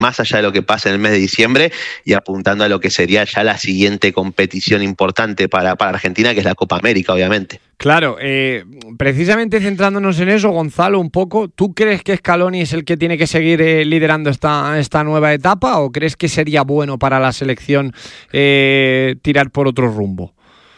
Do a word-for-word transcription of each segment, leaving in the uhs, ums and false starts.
más allá de lo que pasa en el mes de diciembre y apuntando a lo que sería ya la siguiente competición importante para, para Argentina, que es la Copa América, obviamente. Claro, eh, precisamente centrándonos en eso, Gonzalo, un poco, ¿tú crees que Scaloni es el que tiene que seguir eh, liderando esta, esta nueva etapa o crees que sería bueno para la selección eh, tirar por otro rumbo?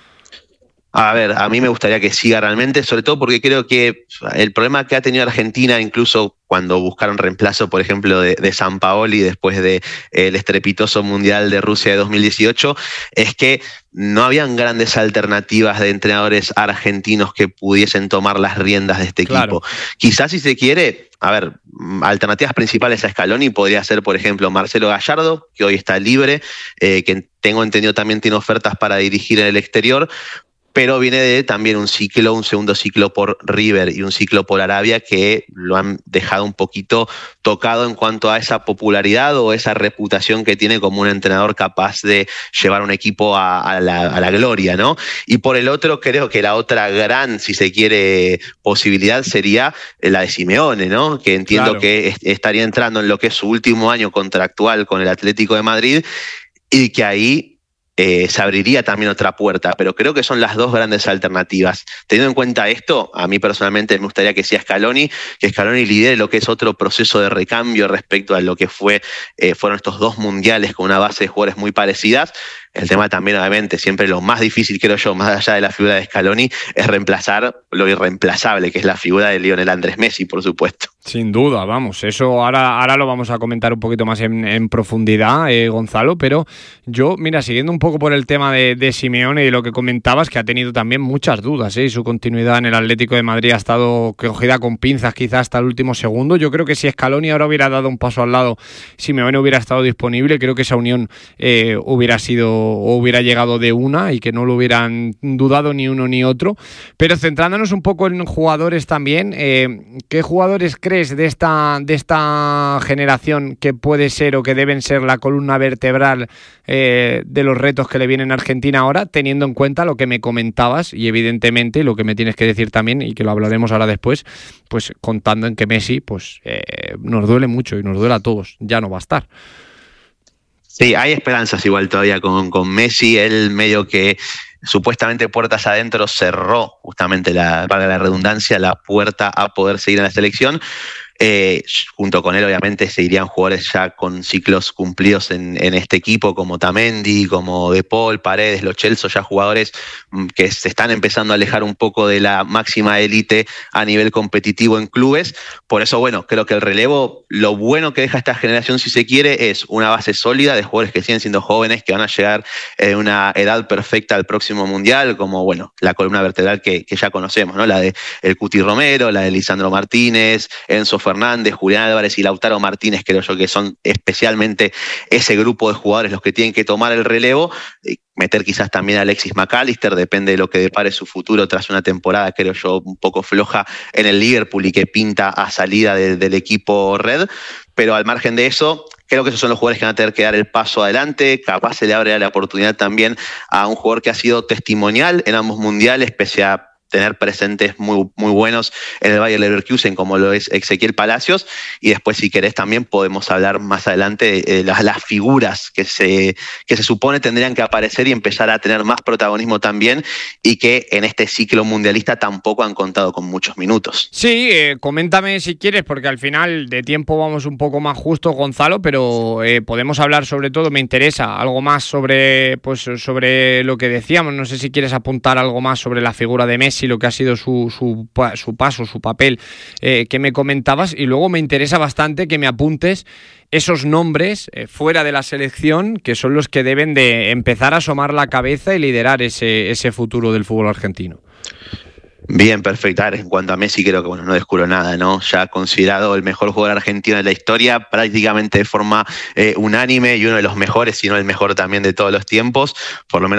A ver, a mí me gustaría que siga realmente, sobre todo porque creo que el problema que ha tenido Argentina, incluso cuando buscaron reemplazo, por ejemplo, de, de Sampaoli después del de, el estrepitoso Mundial de Rusia de dos mil dieciocho, es que no habían grandes alternativas de entrenadores argentinos que pudiesen tomar las riendas de este Claro. equipo. Quizás si se quiere, a ver, alternativas principales a Scaloni podría ser, por ejemplo, Marcelo Gallardo, que hoy está libre, eh, que tengo entendido también tiene ofertas para dirigir en el exterior, pero viene de también un ciclo, un segundo ciclo por River y un ciclo por Arabia que lo han dejado un poquito tocado en cuanto a esa popularidad o esa reputación que tiene como un entrenador capaz de llevar un equipo a, a, la, a la gloria, ¿no? Y por el otro, creo que la otra gran, si se quiere, posibilidad sería la de Simeone, ¿no? Que entiendo Claro. que est- estaría entrando en lo que es su último año contractual con el Atlético de Madrid y que ahí Eh, se abriría también otra puerta, pero creo que son las dos grandes alternativas. Teniendo en cuenta esto, a mí personalmente me gustaría que sea Scaloni, que Scaloni lidere lo que es otro proceso de recambio respecto a lo que fue eh, fueron estos dos mundiales con una base de jugadores muy parecidas. El tema también, obviamente, siempre lo más difícil, creo yo, más allá de la figura de Scaloni, es reemplazar lo irreemplazable, que es la figura de Lionel Andrés Messi, por supuesto. Sin duda, vamos, eso ahora, ahora lo vamos a comentar un poquito más en, en profundidad, eh, Gonzalo, pero yo, mira, siguiendo un poco por el tema de, de Simeone y lo que comentabas, que ha tenido también muchas dudas, ¿eh? Y su continuidad en el Atlético de Madrid ha estado cogida con pinzas quizás hasta el último segundo. Yo creo que si Scaloni ahora hubiera dado un paso al lado, Simeone hubiera estado disponible, creo que esa unión eh, hubiera sido o hubiera llegado de una y que no lo hubieran dudado ni uno ni otro. Pero centrándonos un poco en jugadores también, eh, ¿qué jugadores crees de esta, de esta generación que puede ser o que deben ser la columna vertebral eh, de los retos que le vienen a Argentina ahora, teniendo en cuenta lo que me comentabas y evidentemente lo que me tienes que decir también y que lo hablaremos ahora después, pues contando en que Messi pues eh, nos duele mucho y nos duele a todos, ya no va a estar? Sí, hay esperanzas igual todavía con, con Messi, él medio que supuestamente puertas adentro cerró justamente, la, para la redundancia, la puerta a poder seguir en la selección. Eh, junto con él obviamente se irían jugadores ya con ciclos cumplidos en, en este equipo como Tamendi, como De Paul, Paredes, Lo Celso, ya jugadores mm, que se están empezando a alejar un poco de la máxima élite a nivel competitivo en clubes. Por eso, bueno, creo que el relevo, lo bueno que deja esta generación, si se quiere, es una base sólida de jugadores que siguen siendo jóvenes, que van a llegar en una edad perfecta al próximo Mundial, como, bueno, la columna vertebral que, que ya conocemos, ¿no? La de el Cuti Romero, la de Lisandro Martínez, Enzo Fernández, Julián Álvarez y Lautaro Martínez, creo yo que son especialmente ese grupo de jugadores los que tienen que tomar el relevo. Meter quizás también a Alexis McAllister, depende de lo que depare su futuro tras una temporada, creo yo, un poco floja en el Liverpool y que pinta a salida de, del equipo Red. Pero al margen de eso, creo que esos son los jugadores que van a tener que dar el paso adelante. Capaz se le abre la oportunidad también a un jugador que ha sido testimonial en ambos mundiales, pese a tener presentes muy, muy buenos en el Bayer Leverkusen, como lo es Ezequiel Palacios, y después, si querés, también podemos hablar más adelante de, de las, las figuras que se, que se supone tendrían que aparecer y empezar a tener más protagonismo también, y que en este ciclo mundialista tampoco han contado con muchos minutos. Sí, eh, coméntame si quieres, porque al final de tiempo vamos un poco más justos, Gonzalo, pero eh, podemos hablar sobre todo, me interesa, algo más sobre, pues, sobre lo que decíamos. No sé si quieres apuntar algo más sobre la figura de Messi, lo que ha sido su, su, su paso, su papel eh, que me comentabas, y luego me interesa bastante que me apuntes esos nombres eh, fuera de la selección que son los que deben de empezar a asomar la cabeza y liderar ese, ese futuro del fútbol argentino. Bien, perfecto. En cuanto a Messi, creo que bueno, no descubro nada, ¿no? Ya considerado el mejor jugador argentino de la historia, prácticamente de forma eh, unánime, y uno de los mejores, si no el mejor también de todos los tiempos, por lo menos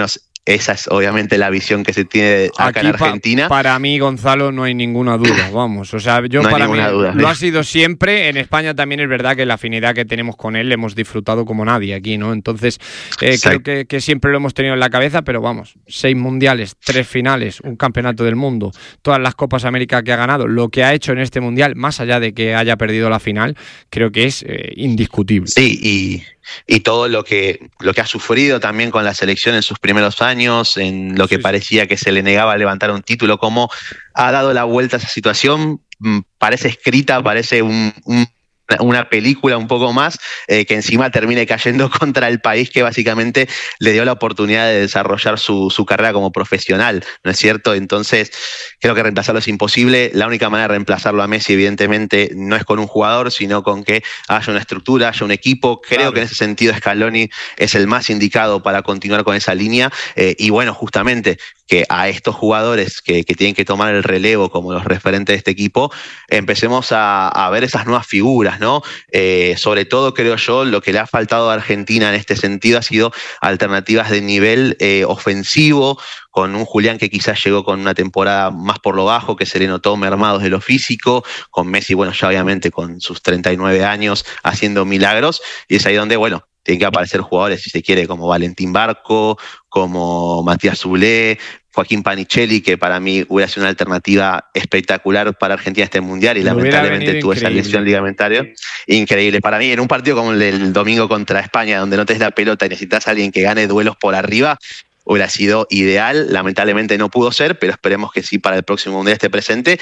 esa es obviamente la visión que se tiene acá Aquí en Argentina. Pa, para mí, Gonzalo, no hay ninguna duda, vamos. O sea, yo no para mí duda, lo ha sido siempre. En España también es verdad que la afinidad que tenemos con él le hemos disfrutado como nadie aquí, ¿no? Entonces, eh, creo que, que siempre lo hemos tenido en la cabeza, pero vamos, seis mundiales, tres finales, un campeonato del mundo, todas las Copas América que ha ganado, lo que ha hecho en este mundial, más allá de que haya perdido la final, creo que es eh, indiscutible. Sí, y, y todo lo que, lo que ha sufrido también con la selección en sus primeros años, en lo que sí, parecía sí. que se le negaba levantar un título, cómo ha dado la vuelta a esa situación, parece escrita, parece un, un una película un poco más, eh, que encima termine cayendo contra el país que básicamente le dio la oportunidad de desarrollar su, su carrera como profesional, ¿no es cierto? Entonces, creo que reemplazarlo es imposible. La única manera de reemplazarlo a Messi, evidentemente, no es con un jugador, sino con que haya una estructura, haya un equipo. Creo claro. que en ese sentido Scaloni es el más indicado para continuar con esa línea. Eh, y bueno, justamente que a estos jugadores que, que tienen que tomar el relevo como los referentes de este equipo, empecemos a, a ver esas nuevas figuras, ¿no? Eh, sobre todo, creo yo, lo que le ha faltado a Argentina en este sentido ha sido alternativas de nivel eh, ofensivo, con un Julián que quizás llegó con una temporada más por lo bajo, que se le notó mermado de lo físico, con Messi, bueno, ya obviamente con sus treinta y nueve años haciendo milagros, y es ahí donde, bueno, tienen que aparecer jugadores, si se quiere, como Valentín Barco, como Matías Zulé, Joaquín Panichelli, que para mí hubiera sido una alternativa espectacular para Argentina este mundial y lo lamentablemente tuvo esa lesión ligamentaria. Increíble. Para mí, en un partido como el del domingo contra España, donde no tenés la pelota y necesitas a alguien que gane duelos por arriba, hubiera sido ideal. Lamentablemente no pudo ser, pero esperemos que sí para el próximo mundial esté presente.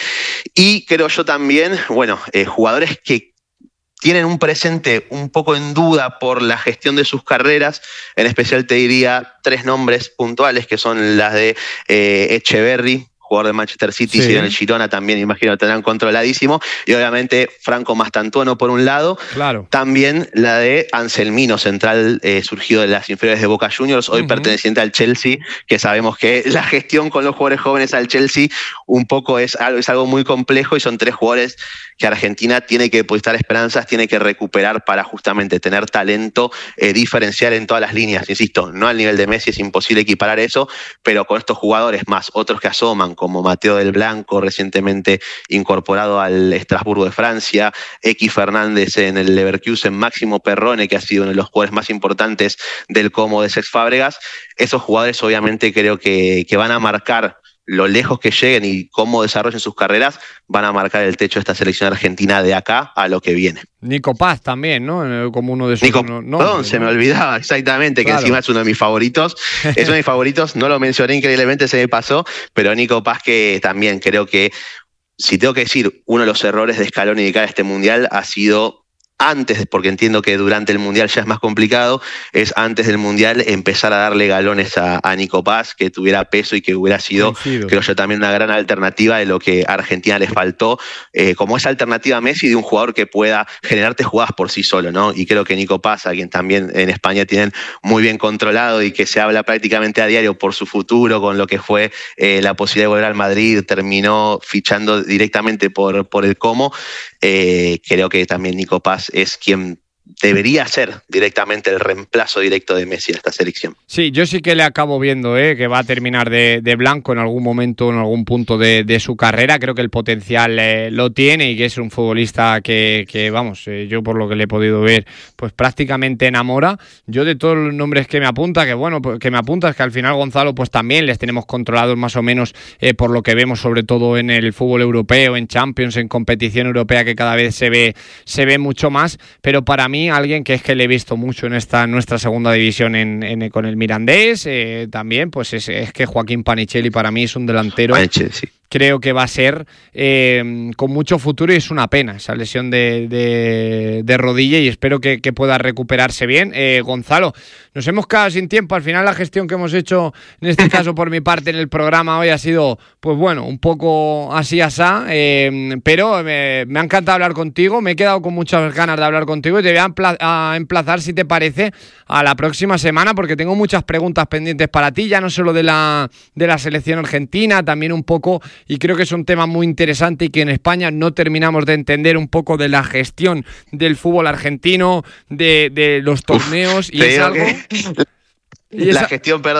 Y creo yo también, bueno, eh, jugadores que tienen un presente un poco en duda por la gestión de sus carreras, en especial te diría tres nombres puntuales que son las de eh, Echeverri, jugador de Manchester City, sí. y en el Girona también, imagino, tendrán controladísimo, y obviamente Franco Mastantuono por un lado, claro. también la de Anselmino, central eh, surgido de las inferiores de Boca Juniors, hoy uh-huh. perteneciente al Chelsea, que sabemos que la gestión con los jugadores jóvenes al Chelsea un poco es algo, es algo muy complejo, y son tres jugadores que Argentina tiene que depositar esperanzas, tiene que recuperar para justamente tener talento eh, diferencial en todas las líneas. Insisto, no al nivel de Messi, es imposible equiparar eso, pero con estos jugadores más otros que asoman, como Mateo del Blanco, recientemente incorporado al Estrasburgo de Francia, X Fernández en el Leverkusen, Máximo Perrone, que ha sido uno de los jugadores más importantes del Como de Cesc Fábregas, esos jugadores obviamente creo que, que van a marcar lo lejos que lleguen y cómo desarrollen sus carreras, van a marcar el techo de esta selección argentina de acá a lo que viene. Nico Paz también, ¿no? Como uno de sus... Nico, no, no, perdón, ¿no? Se me olvidaba, exactamente, claro. que encima es uno de mis favoritos. Es uno de mis favoritos, no lo mencioné increíblemente, se me pasó, pero Nico Paz, que también creo que, si tengo que decir, uno de los errores de Scaloni de cara a este mundial ha sido... antes, porque entiendo que durante el Mundial ya es más complicado, es antes del Mundial empezar a darle galones a, a Nico Paz, que tuviera peso y que hubiera sido, Coincido. creo yo, también una gran alternativa de lo que a Argentina les faltó, eh, como esa alternativa a Messi de un jugador que pueda generarte jugadas por sí solo, ¿no? Y creo que Nico Paz, a quien también en España tienen muy bien controlado y que se habla prácticamente a diario por su futuro, con lo que fue eh, la posibilidad de volver al Madrid, terminó fichando directamente por, por el Como. Eh, creo que también Nico Paz es quien debería ser directamente el reemplazo directo de Messi a esta selección. Sí, yo sí que le acabo viendo ¿eh? que va a terminar de, de blanco en algún momento, en algún punto de, de su carrera. Creo que el potencial eh, lo tiene y que es un futbolista que, que vamos, eh, yo por lo que le he podido ver, pues prácticamente enamora. Yo de todos los nombres que me apunta, que bueno, que me apunta es que al final, Gonzalo, pues también les tenemos controlados más o menos eh, por lo que vemos, sobre todo en el fútbol europeo, en Champions, en competición europea, que cada vez se ve, se ve mucho más, pero para mí alguien que es que le he visto mucho en esta nuestra segunda división en, en, con el Mirandés, eh, también, pues es, es que Joaquín Panichelli para mí es un delantero. Panichelli, sí. Creo que va a ser eh, con mucho futuro y es una pena esa lesión de, de, de rodilla y espero que, que pueda recuperarse bien. Eh, Gonzalo, nos hemos quedado sin tiempo. Al final la gestión que hemos hecho, en este caso por mi parte en el programa hoy ha sido, pues bueno, un poco así asá, eh, pero me, me ha encantado hablar contigo, me he quedado con muchas ganas de hablar contigo y te voy a, empla- a emplazar, si te parece, a la próxima semana porque tengo muchas preguntas pendientes para ti, ya no solo de la, de la selección argentina, también un poco... Y creo que es un tema muy interesante y que en España no terminamos de entender un poco de la gestión del fútbol argentino, de, de los torneos. Uf, y es algo... Y la esa... gestión, perdón, la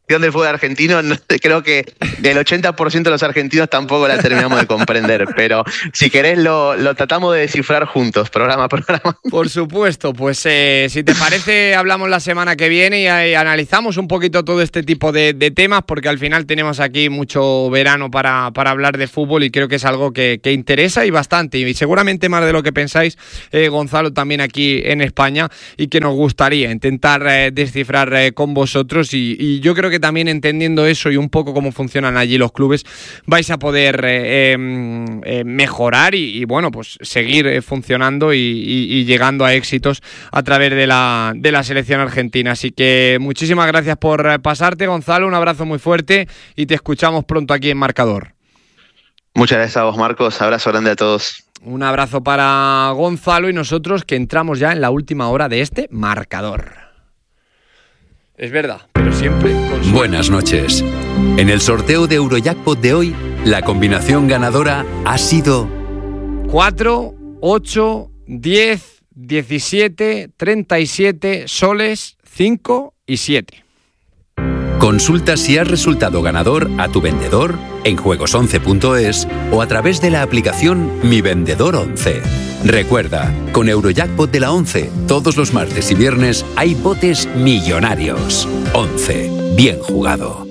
del fútbol argentino, no, creo que el ochenta por ciento de los argentinos tampoco la terminamos de comprender, pero si querés lo, lo tratamos de descifrar juntos, programa a programa. Por supuesto, pues eh, si te parece hablamos la semana que viene y, y analizamos un poquito todo este tipo de, de temas, porque al final tenemos aquí mucho verano para, para hablar de fútbol y creo que es algo que, que interesa y bastante, y seguramente más de lo que pensáis, eh, Gonzalo, también aquí en España, y que nos gustaría intentar eh, descifrar eh, con vosotros, y, y yo creo que también entendiendo eso y un poco cómo funcionan allí los clubes, vais a poder eh, eh, mejorar y, y bueno, pues seguir eh, funcionando y, y, y llegando a éxitos a través de la, de la selección argentina. Así que muchísimas gracias por pasarte, Gonzalo, un abrazo muy fuerte y te escuchamos pronto aquí en Marcador. Muchas gracias a vos, Marcos, abrazo grande a todos. Un abrazo para Gonzalo y nosotros que entramos ya en la última hora de este Marcador. Es verdad, pero siempre con su... Buenas noches. En el sorteo de Eurojackpot de hoy, la combinación ganadora ha sido cuatro, ocho, diez, diecisiete, treinta y siete, soles, cinco y siete. Consulta si has resultado ganador a tu vendedor en juegos once punto es o a través de la aplicación Mi Vendedor once. Recuerda, con Eurojackpot de la once, todos los martes y viernes hay botes millonarios. once. Bien jugado.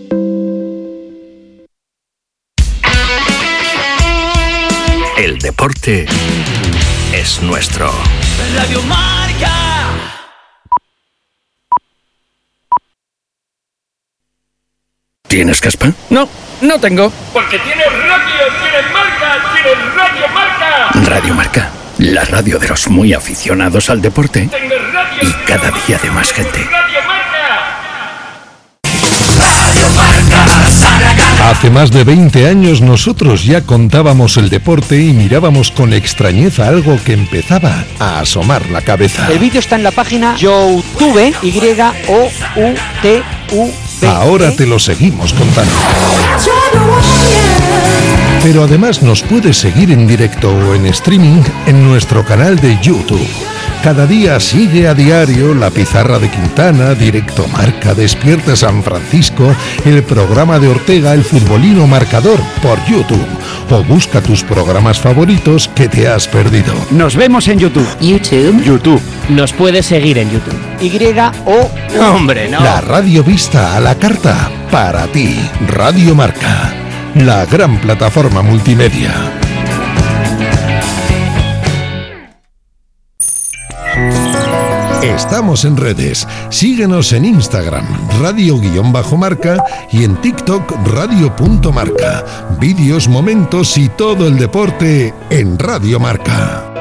El deporte es nuestro. Radio Marca. ¿Tienes caspa? No, no tengo. Porque tienes radio, tienes marca, tienes Radio Marca. Radio Marca, la radio de los muy aficionados al deporte. Tengo radio, y cada día de más gente. Radio Marca. Radio Marca. Hace más de veinte años nosotros ya contábamos el deporte y mirábamos con extrañeza algo que empezaba a asomar la cabeza. El vídeo está en la página YouTube, Y O U T U B. Ahora te lo seguimos contando. Pero además nos puedes seguir en directo o en streaming en nuestro canal de YouTube. Cada día sigue a diario La Pizarra de Quintana, Directo Marca, Despierta San Francisco, el programa de Ortega, El Futbolino Marcador por YouTube. O busca tus programas favoritos que te has perdido. Nos vemos en YouTube. YouTube. YouTube. Nos puedes seguir en YouTube. Y O Hombre, no. La radio vista a la carta para ti. Radio Marca, la gran plataforma multimedia. Estamos en redes. Síguenos en Instagram, radio-marca y en TikTok, radio.marca. Vídeos, momentos y todo el deporte en Radio Marca.